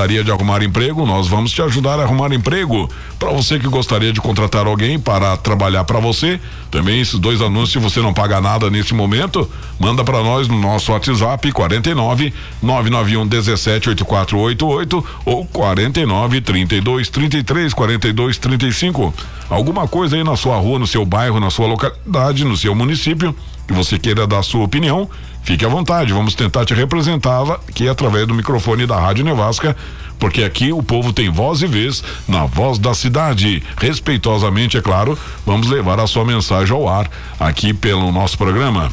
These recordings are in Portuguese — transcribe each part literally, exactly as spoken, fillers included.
gostaria de arrumar emprego? Nós vamos te ajudar a arrumar emprego. Para você que gostaria de contratar alguém para trabalhar para você, também esses dois anúncios você não paga nada nesse momento, manda para nós no nosso WhatsApp quarenta e nove, nove nove um, dezessete, oitenta e quatro oitenta e oito ou quarenta e nove, trinta e dois, trinta e três, quarenta e dois, trinta e cinco. Alguma coisa aí na sua rua, no seu bairro, na sua localidade, no seu município, que você queira dar a sua opinião, fique à vontade, vamos tentar te representá-la aqui através do microfone da Rádio Nevasca, porque aqui o povo tem voz e vez na voz da cidade. Respeitosamente, é claro, vamos levar a sua mensagem ao ar aqui pelo nosso programa.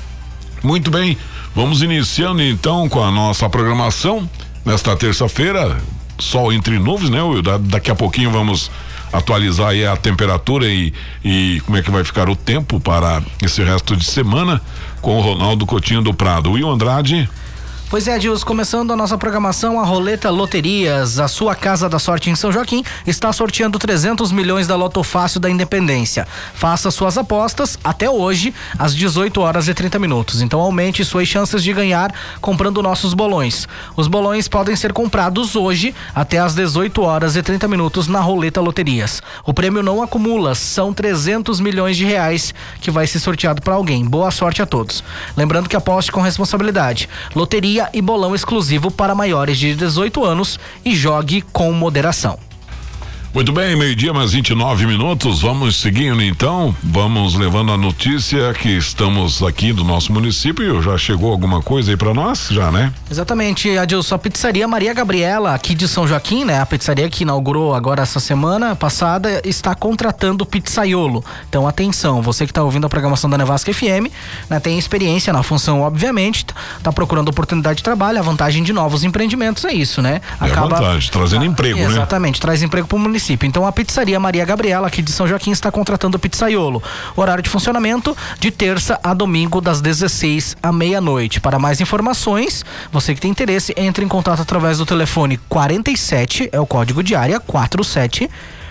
Muito bem, vamos iniciando então com a nossa programação nesta terça-feira, sol entre nuvens, né? Daqui a pouquinho vamos atualizar aí a temperatura e, e como é que vai ficar o tempo para esse resto de semana com o Ronaldo Coutinho do Prado. Will Andrade. Pois é, Adilson, começando a nossa programação, a Roleta Loterias, a sua Casa da Sorte em São Joaquim, está sorteando trezentos milhões da Loto Fácil da Independência. Faça suas apostas até hoje, às dezoito horas e trinta minutos. Então aumente suas chances de ganhar comprando nossos bolões. Os bolões podem ser comprados hoje até às dezoito horas e trinta minutos na Roleta Loterias. O prêmio não acumula, são trezentos milhões de reais que vai ser sorteado para alguém. Boa sorte a todos. Lembrando que aposte com responsabilidade. Loteria e bolão exclusivo para maiores de dezoito anos e jogue com moderação. Muito bem, meio-dia, mais vinte e nove minutos. Vamos seguindo então, vamos levando a notícia que estamos aqui do nosso município. Já chegou alguma coisa aí pra nós? Já, né? Exatamente, Adilson, a pizzaria Maria Gabriela, aqui de São Joaquim, né? A pizzaria que inaugurou agora essa semana passada, está contratando pizzaiolo. Então, atenção, você que está ouvindo a programação da Nevasca F M, né, tem experiência na função, obviamente, tá procurando oportunidade de trabalho, a vantagem de novos empreendimentos é isso, né? Acaba, é a vantagem, trazendo a, emprego, exatamente, né? Exatamente, traz emprego pro município. Então a pizzaria Maria Gabriela aqui de São Joaquim está contratando pizzaiolo. Horário de funcionamento de terça a domingo das dezesseis à meia-noite. Para mais informações, você que tem interesse, entre em contato através do telefone quarenta e sete, é o código de área quarenta e sete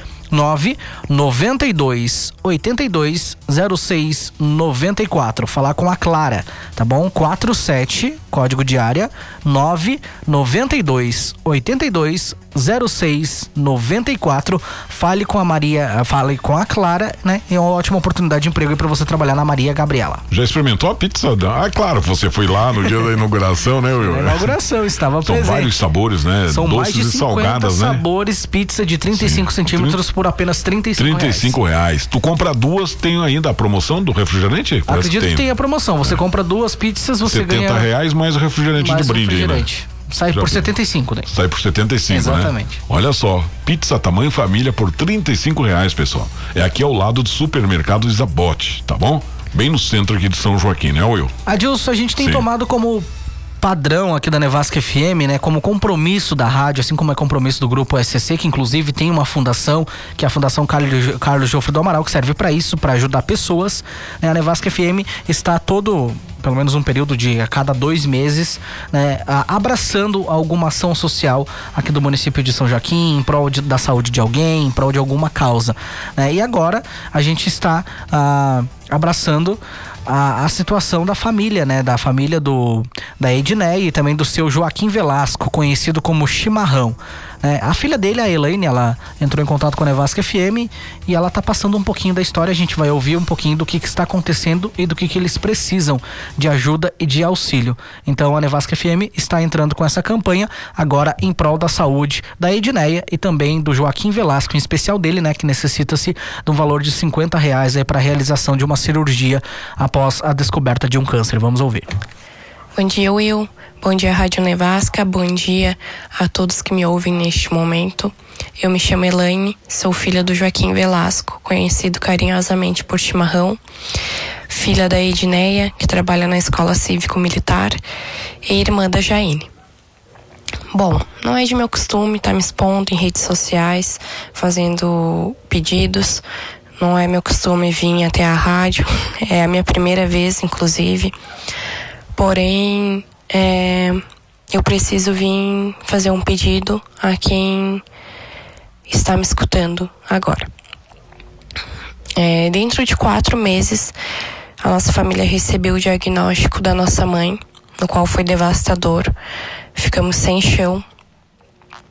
nove noventa e dois oitenta e dois zero seis noventa e quatro. Falar com a Clara, tá bom? quarenta e sete, código de área nove noventa e dois oitenta e dois zero seis noventa e quatro. Fale com a Maria, fale com a Clara, né? É uma ótima oportunidade de emprego para você trabalhar na Maria Gabriela. Já experimentou a pizza? Ah, claro, você foi lá no dia da inauguração, né, Will? Na inauguração, estava São presente. São vários sabores, né? São doces mais de e salgadas, né? sabores, pizza de trinta e cinco Sim. centímetros por apenas trinta e cinco reais. trinta e cinco reais. Tu compra duas, tem ainda a promoção do refrigerante? Parece Acredito que, que tem a promoção. Você é. compra duas pizzas, você setenta ganha setenta reais mais o refrigerante mais de brinde, refrigerante. Né? Sai Já por setenta e cinco, né? Sai por setenta e cinco, exatamente. Né? Olha só, pizza tamanho família por trinta e cinco reais, pessoal. É aqui ao lado do supermercado Isabote, tá bom? Bem no centro aqui de São Joaquim, né, Will? Adilson, a gente tem Sim. tomado como padrão aqui da Nevasca F M, né, como compromisso da rádio, assim como é compromisso do grupo S C C, que inclusive tem uma fundação, que é a Fundação Carlos, Carlos Jofre do Amaral, que serve para isso, para ajudar pessoas, né? A Nevasca F M está todo, pelo menos um período de a cada dois meses, né, abraçando alguma ação social aqui do município de São Joaquim, em prol de, da saúde de alguém, em prol de alguma causa, né? E agora a gente está ah, abraçando A, a situação da família, né? Da família do da Edneia e também do seu Joaquim Velasco, conhecido como Chimarrão. Né? A filha dele, a Elaine, ela entrou em contato com a Nevasca F M e ela tá passando um pouquinho da história. A gente vai ouvir um pouquinho do que, que está acontecendo e do que, que eles precisam de ajuda e de auxílio. Então a Nevasca F M está entrando com essa campanha agora em prol da saúde da Edneia e também do Joaquim Velasco, em especial dele, né? Que necessita-se de um valor de cinquenta reais aí para a realização de uma cirurgia após a descoberta de um câncer. Vamos ouvir. Bom dia, Will. Bom dia, Rádio Nevasca. Bom dia a todos que me ouvem neste momento. Eu me chamo Elaine, sou filha do Joaquim Velasco, conhecido carinhosamente por Chimarrão, filha da Edneia, que trabalha na Escola Cívico-Militar, e irmã da Jaine. Bom, não é de meu costume estar me expondo em redes sociais, fazendo pedidos. Não é meu costume vir até a rádio, é a minha primeira vez, inclusive. Porém, é, eu preciso vir fazer um pedido a quem está me escutando agora. É, dentro de quatro meses, a nossa família recebeu o diagnóstico da nossa mãe, no qual foi devastador. Ficamos sem chão,